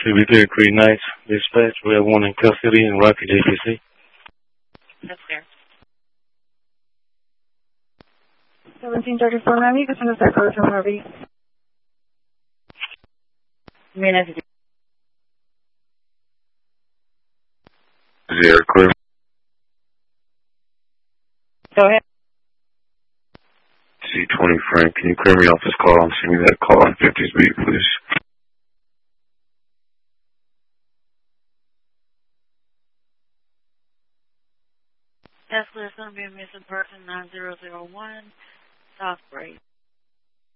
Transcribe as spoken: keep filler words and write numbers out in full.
T V three, Green Knights, dispatch. We have one in custody in Rocky, J P C. That's fair. seventeen thirty-four Miami, you can send us that code from Harvey. You mean that's Zero, clear. Go ahead. C twenty, Frank, can you clear me off this call and send me that call on fifties beat, please? That's where it's going to be a missing person nine zero zero one, South Bray.